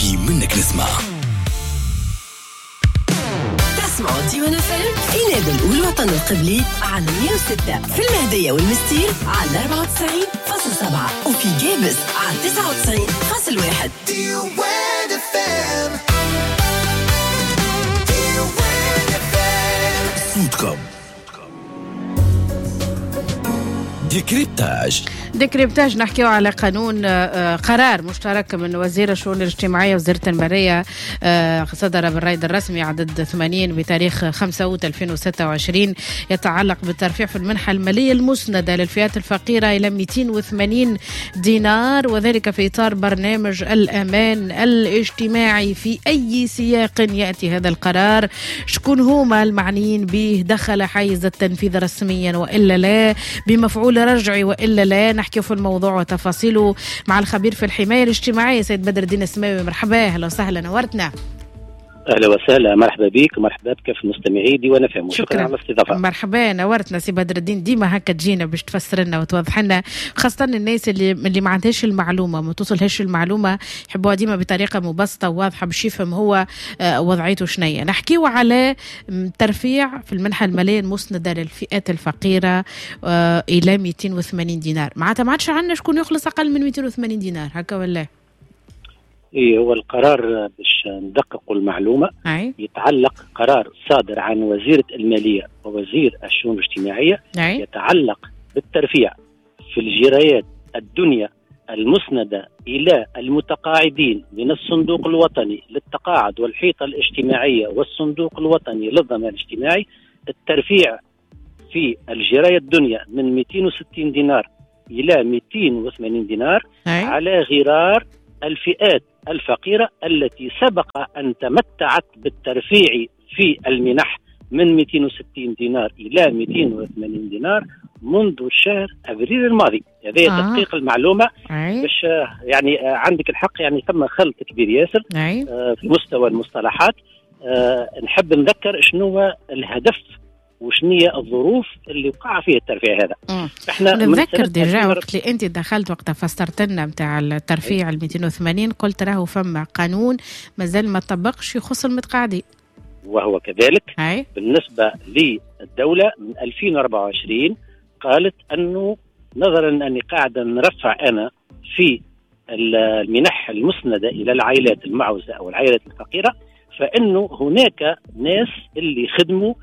في منك نسمع. تسمعوا ديوان فيلم في نادي الأول وطن القبلي على 106 في المهدية والمستير على 94.7 وفي جابس على 99.1. ديوان فيلم صوتكم. ديكريبتاج نحكيو على قانون قرار مشترك من وزير الشؤون الاجتماعية وزيرة المالية صدر بالرائد الرسمي عدد 80 بتاريخ 5/2026 يتعلق بالترفيع في المنحة المالية المسندة للفئات الفقيرة إلى 280 دينار، وذلك في إطار برنامج الأمان الاجتماعي. في أي سياق يأتي هذا القرار؟ شكون هما المعنيين به؟ دخل حيز التنفيذ رسميا وإلا لا؟ بمفعول رجعي وإلا لا؟ نحكي في الموضوع وتفاصيله مع الخبير في الحماية الاجتماعية سيد بدر الدين السماوي. مرحبا، أهلا وسهلا، نورتنا. أهلا وسهلا، مرحبا بك ومرحبا بك في مستمعي ديوان فهم. شكرا على الاستضافة. مرحبا، نورتنا سي بدر الدين. ديما هكا تجينا باش تفسر لنا وتوضح لنا، خاصة الناس اللي ما عندهاش المعلومة، ما توصلهاش المعلومة، يحبوها ديما بطريقة مبسطة وواضحة باش يفهم هو وضعيته شنية. نحكيو على ترفيع في المنحة المالية المسندة للفئات الفقيرة إلى 280 دينار. معناتها ما عادش عندنا شكون يخلص أقل من 280 دينار، هكا ولا؟ إيه هو القرار باش ندققوا المعلومة. يتعلق قرار صادر عن وزيرة المالية ووزير الشؤون الاجتماعية. يتعلق بالترفيع في الجرايات الدنيا المسندة إلى المتقاعدين من الصندوق الوطني للتقاعد والحيطة الاجتماعية والصندوق الوطني للضمان الاجتماعي. الترفيع في الجراية الدنيا من 260 دينار إلى 280 دينار على غرار الفئات الفقيرة التي سبق أن تمتعت بالترفيع في المنح من 260 دينار إلى 280 دينار منذ شهر أبريل الماضي. هذا تدقيق المعلومة باش يعني عندك الحق، يعني ثم خلط كبير ياسر في مستوى المصطلحات. نحب نذكر شنو هو الهدف وشنية الظروف اللي وقع فيها الترفيع هذا. احنا نذكر ديجا وقت اللي انت دخلت وقت فسرت لنا نتاع الترفيع ال 280 قلت راهو فما قانون مازال ما طبقش يخص المتقاعدين، وهو كذلك. بالنسبة للدولة من 2024 قالت أنه نظرا أني قاعدة نرفع أنا في المنح المسندة إلى العائلات المعوزة أو العائلات الفقيرة، فإنه هناك ناس اللي خدموا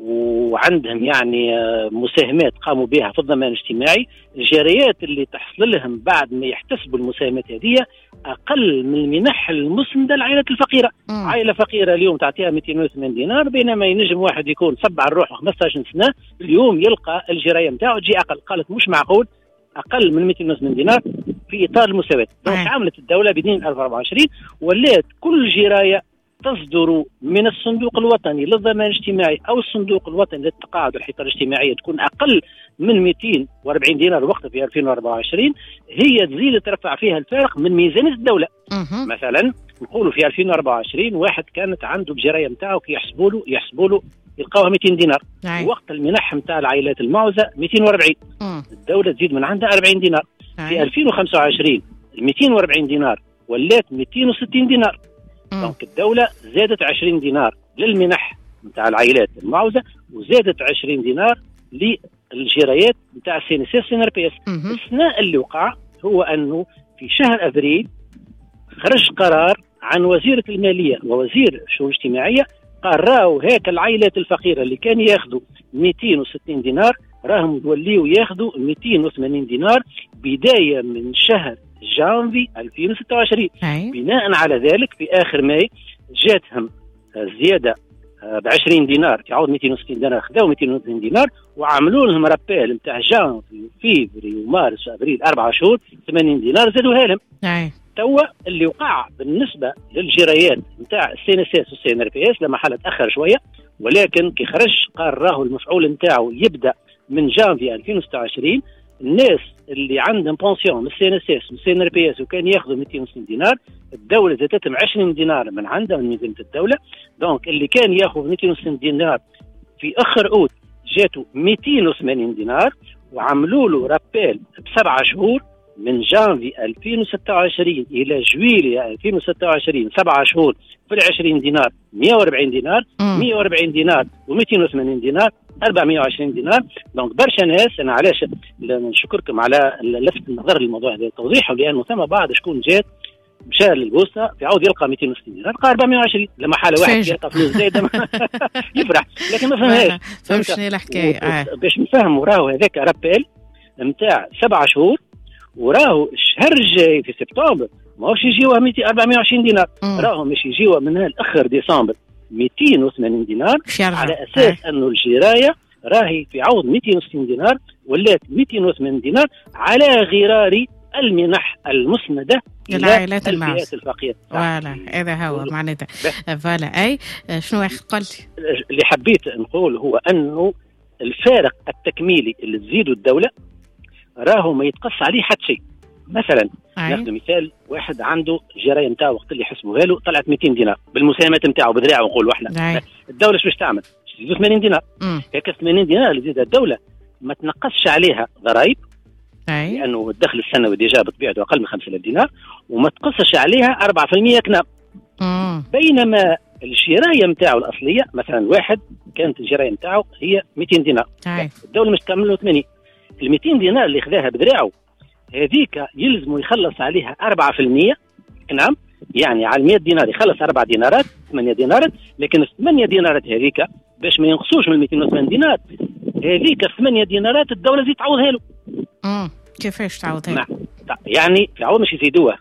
وعندهم يعني مساهمات قاموا بها في الضمان الاجتماعي، الجاريات اللي تحصل لهم بعد ما يحتسبوا المساهمات هذه أقل من المنح المسندة للعائلات الفقيرة. عائلة فقيرة اليوم تعطيها 280 دينار، بينما ينجم واحد يكون صب على الروح 15 سنة اليوم يلقى الجراية متاعه تجي أقل. قالت مش معقول أقل من 280 دينار في إطار المساواة. عملت الدولة بدين 2024 ولات كل جراية تصدر من الصندوق الوطني للضمان الاجتماعي أو الصندوق الوطني للتقاعد والحيطة الاجتماعية تكون أقل من 240 دينار وقتها في 2024 هي تزيد ترفع فيها الفارق من ميزانية الدولة. مثلا نقولوا في 2024 واحد كانت عنده الجراية متاعه كي يحسبوا له يلقاوها 200 دينار. وقت المنح متاع العائلات المعوزة 240. الدولة تزيد من عندها 40 دينار. في 2025 240 دينار ولات 260 دينار. دونك الدولة زادت 20 دينار للمنح متاع العائلات المعوزة وزادت 20 دينار للجرايات متاع CNSS CNRPS. السنة اللي وقع هو أنه في شهر أبريل خرج قرار عن وزيرة المالية ووزير الشؤون الاجتماعية، قال راهو هيك العائلات الفقيرة اللي كان ياخذوا 260 دينار راهم يوليوا ياخذوا 280 دينار بداية من شهر جانفي 2026. بناء على ذلك في آخر ماي جاتهم زيادة ب20 دينار، تعود 260 دينار خذاو 280 دينار وعملوا لهم رابيل نتاع جانفي وفيفري ومارس وابريل 4 شهور 80 دينار زادوها لهم. توا اللي وقع بالنسبة للجرايات نتاع CNSS وCNRPS لما حالة تأخر شوية، ولكن كي خرج قال راهو المفعول نتاعو يبدأ من جانفي 2026. الناس اللي عندهم بونسيون من CNSS وCNRPS وكان ياخذوا 260 دينار الدولة زادتهم 20 دينار من عندها من ميزانية الدولة. دونك اللي كان ياخذ 260 دينار في آخر أوت جاتوا 280 دينار وعملوا له رابيل ب7 شهور من جانفي 2026 إلى جويلية 2026 7 شهور في 20 دينار 140 دينار 140 دينار و280 دينار 420 دينار. دونك برشا ناس، أنا علاش نشكركم على لفت النظر للموضوع هذا توضيحه، لأنه ثم بعض شكون جات مشى للبوسطة في عاود يلقى 260 دينار لقى 420 لما حالة واحد يلقى فلوس زايدة يفرح، لكن ما فهمهاش. فهمت شنو الحكاية باش نفهموا راهو هذاك رابيل نتاع 7 شهور، وراهو الشهر الجاي في سبتمبر ماهوش يجيوها 420 دينار، راهو مش يجيوها من الاخر ديسمبر 280 دينار على اساس انه الجرايه راهي في عوض 260 دينار ولات 280 دينار على غرار المنح المسندة للعائلات المعوزة الفقيرة. فوالا هذا هو معناتها. فوالا أي شنو قلت؟ اللي حبيت نقول هو أنه الفارق التكميلي اللي تزيده الدولة راهو ما يتقص عليه حد شيء. مثلا ناخذ مثال، واحد عنده جرايه نتاعو وقت اللي يحسبوها له طلعت 200 دينار بالمساهمات نتاعو بذراعه، نقولوا احنا الدوله شو باش تعمل؟ تزيدوا 80 دينار. هيك 80 دينار اللي تزيدها الدوله ما تنقصش عليها ضرائب، لانه الدخل السنوي ديجا بطبيعته اقل من 5000 دينار، وما تقصش عليها 4% كناب. بينما الجرايه نتاعو الاصليه مثلا واحد كانت الجرايه نتاعو هي 200 دينار، الدوله مش تعمل له 80. ال 200 دينار اللي خذاها بذراعه هذيك يلزم يخلص عليها 4%. نعم، يعني على 100 دينار يخلص 4 دينارات 8 دينارات، لكن 8 دينارات هذيك باش ما ينقصوش من 280 دينار، هذيك 8 دينارات الدولة زي تعوضها له. كيفاش تعوضها له؟ يعني في عوض مش يزيدوها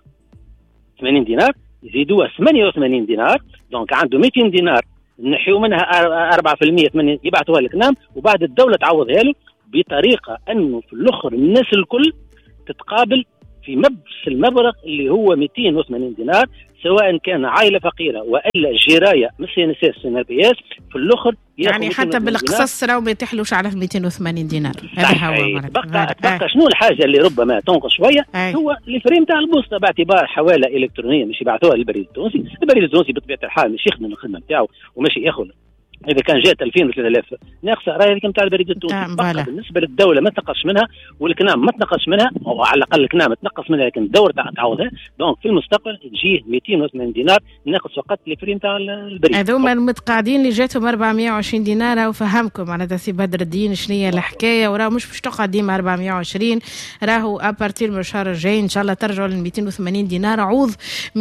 80 دينار، يزيدوها 88 دينار، دونك عنده 200 دينار نحيو منها 4% 8 يبعثوها لك. نعم، وبعد الدولة تعوضها له بطريقة أنه في الأخر الناس الكل تتقابل في نفس المبلغ اللي هو 280 دينار، سواء كان عائلة فقيرة وإلا جراية مثل نساس سنابياس في الأخر. يعني حتى بالقصص راهو ما يتحلوش على 280 دينار. هذا هو بقى شنو الحاجة اللي ربما تنقص شوية هو الفريم تاع البوسطة باعتبار حوالة إلكترونية مش يبعثوها للبريد التونسي. البريد التونسي بطبيعة الحال مش يخدم الخدمة نتاعو وماشي ياخذ، إذا كان جات 2000 و 3000 ناقصة راهي هذيك نتاع البريد التونسي. بالنسبة للدولة ما تنقص منها والكنام ما تنقص منها، أو على الأقل الكنام تنقص منها لكن الدولة تعوضها. دونك في المستقبل تجيه 280 دينار ناقص فقط الفريم تاع البريد. هذوما المتقاعدين اللي جاتهم 420 دينار وفهمكم معناتها سي بدر الدين شنو هي الحكاية، وراه مش باش تقعد ديما 420، راهو ابارتير من الشهر الجاي إن شاء الله ترجعوا ل 280 دينار عوض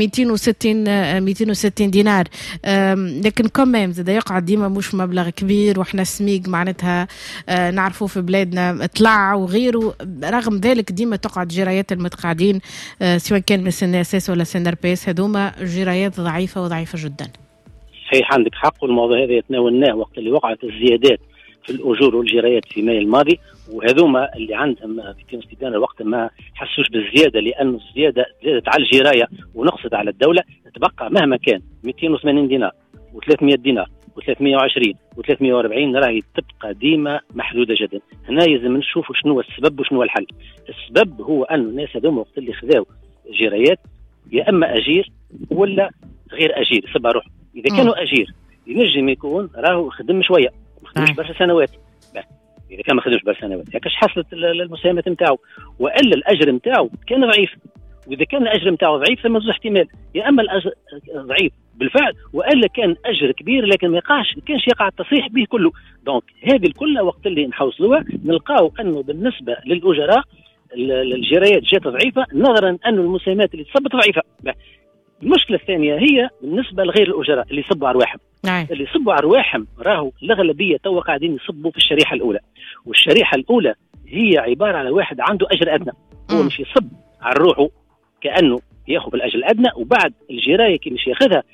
260 دينار. لكن كمان زاد يقعد ديما مش مبلغ كبير، واحنا سميق معناتها نعرفوه في بلادنا طلع وغيره. رغم ذلك ديما تقعد جرايات المتقاعدين سواء كان من سن اساس ولا سن رباس، هذوما جرايات ضعيفه وضعيفه جدا. صحيح، عندك حق، والموضوع هذا يتناولناه وقت اللي وقعت الزيادات في الاجور والجرايات في ماي الماضي، وهذوما اللي عندهم 260 دينار وقت ما حسوش بالزياده، لانه الزياده زادت على الجرايه ونقصت على الدوله. تبقى مهما كان 280 دينار و300 دينار و320 و340 راهي تبقى ديما محدوده جدا. هنا لازم نشوفوا شنو هو السبب وشنو هو الحل. السبب هو ان الناس هذوما وقت اللي خذاو جرايات يا اما اجير ولا غير اجير سبع روح. اذا كانوا اجير ينجم يكون راهو خدم شويه ما خدمش برشا سنوات، اذا كان ما خدمش برشا سنوات هكاش حصلت المساهمات نتاعو، والا الاجر نتاعو كان ضعيف. واذا كان الاجر نتاعو ضعيف ثم زوج احتمال، يا اما الاجر ضعيف بالفعل والا كان اجر كبير لكن ما كانش يقع التصحيح به كله. دونك هذه الكل وقت اللي نحوصلوها نلقاو انه بالنسبه للاجراء الجرايات جات ضعيفه نظرا انه المساهمات اللي تصبت ضعيفه. المشكله الثانيه هي بالنسبه لغير الاجراء اللي يصبوا ارواحهم. اللي يصبوا ارواحهم راهو الاغلبيه تو قاعدين يصبوا في الشريحه الاولى، والشريحه الاولى هي عباره على واحد عنده اجر ادنى، هو مش يصب على روحه كانه ياخذ الاجر الادنى وبعد الجرايه كي مش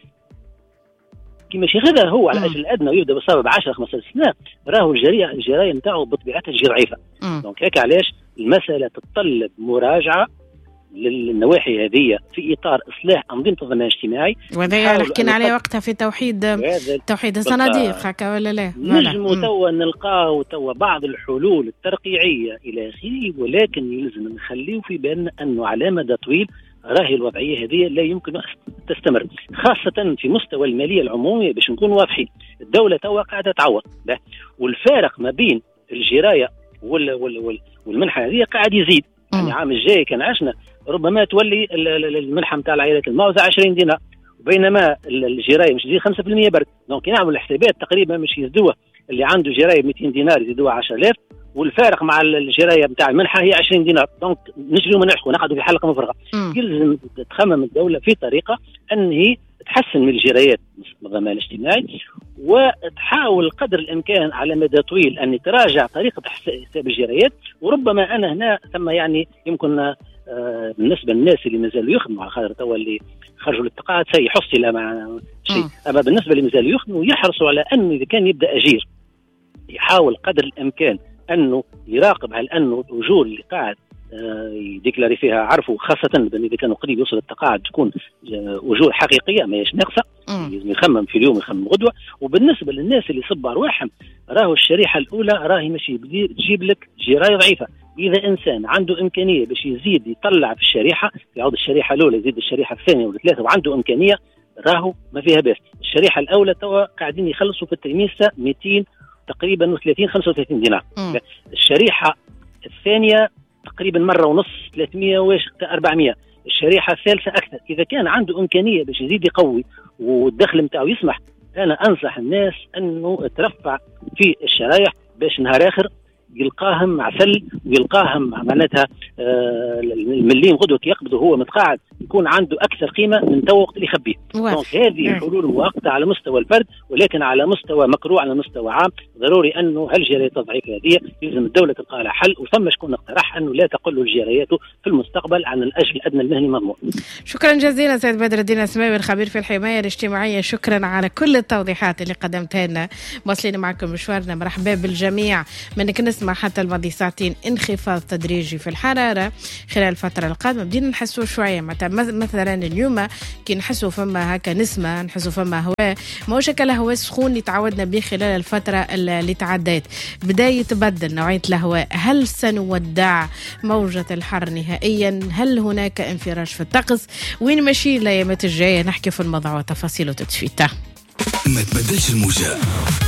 ياخذها هو على الاجر الادنى ويبدا بصواب 10 15 سنه، راهو الجرايه نتاعو بطبيعتها تجي ضعيفه. دونك هيك علاش المساله تتطلب مراجعه للنواحي هذه في اطار اصلاح انظمه الضمان الاجتماعي، وهذا حكينا عليه وقتها في توحيد الصناديق هكا ولا لا؟ نجموا توا نلقاو توا بعض الحلول الترقيعيه الى اخره، ولكن يلزم نخليه في بالنا انه على مدى طويل راهي الوضعيه هذه لا يمكن تستمر، خاصه في مستوى الماليه العموميه. باش نكون واضحين، الدوله توا قاعده تعوض، والفارق ما بين الجرايه والمنحه هذه قاعد يزيد. يعني العام الجاي كان عشنا ربما تولي المنحه نتاع العائلات الموزع 20 دينار، بينما الجرايه مش يزيد 5% برك. دونك يعملوا الحسابات تقريبا مش يزيدوها، اللي عنده جرايه 200 دينار يزيدوها 10,000، والفارق مع الجرايه نتاع المنحه هي 20 دينار. دونك نجريو ما نحكوا نقعدوا في حلقه مفرغه. يلزم تخمم الدوله في طريقه ان هي تحسن من الجرايات الضمان الاجتماعي، وتحاول قدر الامكان على مدى طويل ان تراجع طريقه حساب الجرايات. وربما انا هنا ثم يعني يمكن بالنسبه للناس اللي مازالوا يخدموا على خاطر توا اللي خرجوا للتقاعد سيحصل مع شيء، اما بالنسبه اللي مازالوا يخدموا يحرصوا على انه اذا كان يبدا اجير يحاول قدر الامكان انه يراقب على انه الاجور اللي قاعد يديكلاري فيها عرفوا، خاصه اذا كانوا قريب يوصل التقاعد تكون اجور حقيقيه ماهيش ناقصه، لازم يخمم في اليوم يخمم غدوه. وبالنسبه للناس اللي صب ارواحهم راهو الشريحه الاولى راهي ماشي تجيب لك جرايه ضعيفه. اذا انسان عنده امكانيه باش يزيد يطلع في الشريحه، يعود الشريحه الاولى يزيد الشريحه الثانيه والثالثه وعنده امكانيه، راهو ما فيها باس. الشريحه الاولى توا قاعدين يخلصوا في التلميذه 200 تقريبا 35 دينار. الشريحه الثانيه تقريبا مره ونص 300 400. الشريحه الثالثه اكثر. اذا كان عنده امكانيه باش يزيد يقوي والدخل نتاعو يسمح، انا انصح الناس انه ترفع في الشرايح باش نهار اخر يلقاهم عسل ويلقاهم معناتها المليم غدوه كي يقبضوا هو متقاعد يكون عنده اكثر قيمه من تو وقت اللي يخبيه. دونك هذه حلول مؤقته على مستوى الفرد، ولكن على مستوى مكروه على مستوى عام ضروري انه هالجرايات الضعيفه هذه يلزم الدوله تلقى لها حل، وثم شكون اقترح انه لا تقل الجرايات في المستقبل عن الاجر الادنى المهني مضمون. شكرا جزيلا سيد بدر الدين السماوي الخبير في الحمايه الاجتماعيه، شكرا على كل التوضيحات اللي قدمتها لنا. واصلين معكم مشوارنا، مرحبا بالجميع. منك نسمع حتى الماضي ساعتين انخفاض تدريجي في الحراره خلال الفتره القادمه، بدينا نحسوا شويه مثلا اليوم كي نحسوا فما هكا نسمه، نحسوا فما هواء ماهوش هكا الهواء السخون اللي تعودنا به خلال الفتره اللي تعدت، بدا يتبدل نوعيه الهواء. هل سنودع موجه الحر نهائيا؟ هل هناك انفراج في الطقس؟ وين ماشي الايامات الجايه؟ نحكي في الموضوع وتفاصيله تتفيته. ما تبدلش الموجة.